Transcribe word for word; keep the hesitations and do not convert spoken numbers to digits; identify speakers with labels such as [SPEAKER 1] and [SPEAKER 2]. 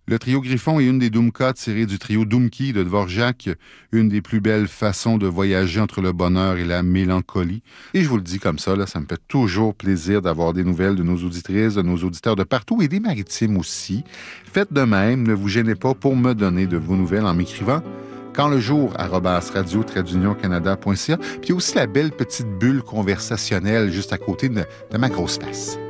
[SPEAKER 1] Le trio Griffon est une des Dumka tirées du trio Dumki de Dvorak, une des plus belles façons de voyager entre le bonheur et la mélancolie. Et je vous le dis comme ça, là, ça me fait toujours plaisir d'avoir des nouvelles de nos auditrices, de nos auditeurs de partout et des maritimes aussi. Faites de même, ne vous gênez pas pour me donner de vos nouvelles en m'écrivant quand le jour, arobase radio tiret union canada point c a. Puis il y a aussi la belle petite bulle conversationnelle juste à côté de, de ma grosse face.